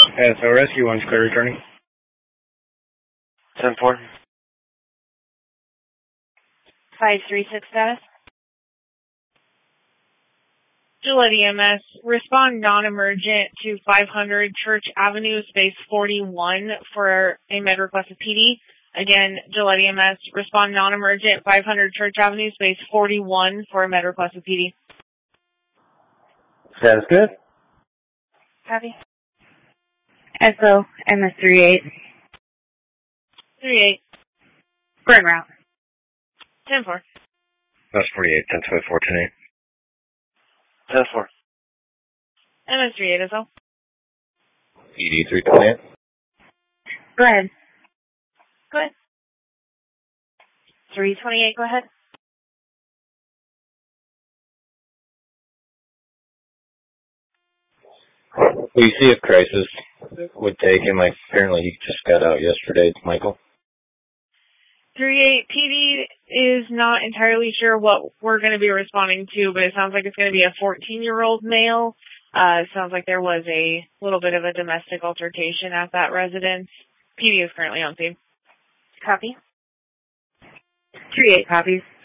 So rescue one's clear returning. 10-4. 536 status. Gillette EMS, respond non-emergent to 500 Church Avenue, space 41 for a med request of PD. Again, Gillette EMS, respond non-emergent, 500 Church Avenue, space 41 for a med request of PD. Sounds good. Copy. SO, MS38. 38. Burn route. 10-4. That's 48, 10-4, 10-8. 10-4. MS38 as well. ED 328. Go ahead. Go ahead. 328, go ahead. We see if crisis would take him. Like, apparently he just got out yesterday. Michael? 38 PD is not entirely sure what we're going to be responding to, but it sounds like it's going to be a 14-year-old male. It sounds like there was a little bit of a domestic altercation at that residence. PD is currently on scene. Copy. 38 copies.